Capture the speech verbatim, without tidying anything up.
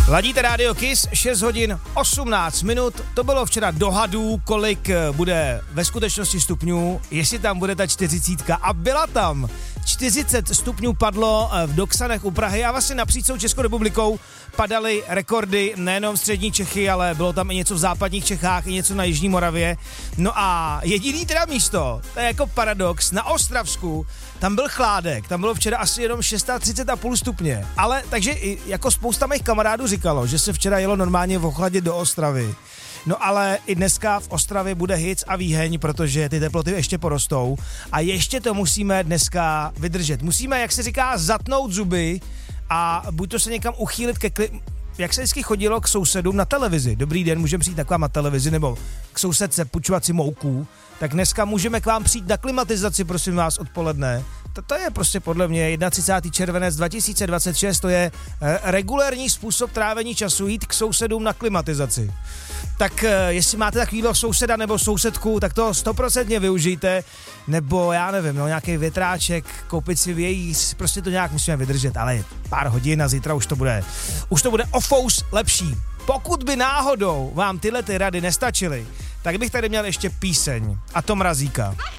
Ladíte rádio Kiss, šest hodin osmnáct minut, to bylo včera do hadů, kolik bude ve skutečnosti stupňů, jestli tam bude ta čtyřicítka a byla tam. čtyřicet stupňů padlo v Doksanech u Prahy a vlastně napříč celou Českou republikou padaly rekordy nejenom v střední Čechy, ale bylo tam i něco v západních Čechách, i něco na jižní Moravě. No a jediný teda místo, to je jako paradox, na Ostravsku, tam byl chládek, tam bylo včera asi jenom třicet šest a půl stupně, ale takže i jako spousta mých kamarádů říkalo, že se včera jelo normálně v ochladě do Ostravy. No ale i dneska v Ostravě bude hic a výheň, protože ty teploty ještě porostou a ještě to musíme dneska vydržet. Musíme, jak se říká, zatnout zuby a buď to se někam uchýlit ke kli... Jak se vždycky chodilo k sousedům na televizi. Dobrý den, můžeme přijít k vám na televizi nebo k sousedce půjčovat si mouku. Tak dneska můžeme k vám přijít na klimatizaci, prosím vás, odpoledne. To, to je prostě podle mě třicátého prvního července dva tisíce dvacet šest, to je e, regulérní způsob trávení času jít k sousedům na klimatizaci. Tak e, jestli máte takovýhle souseda nebo sousedku, tak to stoprocentně využijte, nebo já nevím, no nějaký větráček, koupit si vějíř, prostě to nějak musíme vydržet, ale pár hodin a zítra už to bude, už to bude o fous lepší. Pokud by náhodou vám tyhle ty rady nestačily, tak bych tady měl ještě píseň a to Mrazíka.